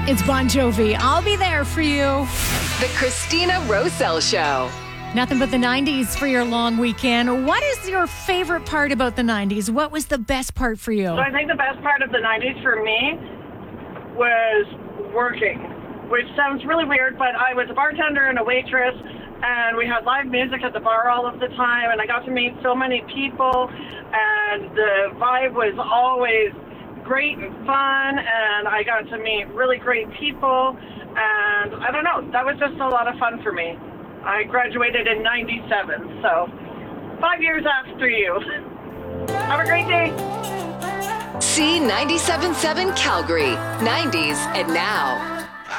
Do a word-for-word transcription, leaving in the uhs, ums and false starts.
It's Bon Jovi. I'll be there for you. The Christina Roselle Show. Nothing but the nineties for your long weekend. What is your favorite part about the nineties? What was the best part for you? So I think the best part of the nineties for me was working, which sounds really weird, but I was a bartender and a waitress, and we had live music at the bar all of the time, and I got to meet so many people, and the vibe was always great and fun, and I got to meet really great people, and I don't know, that was just a lot of fun for me. I graduated in ninety-seven, so five years after you. Have a great day. C ninety-seven point seven Calgary, nineties and now.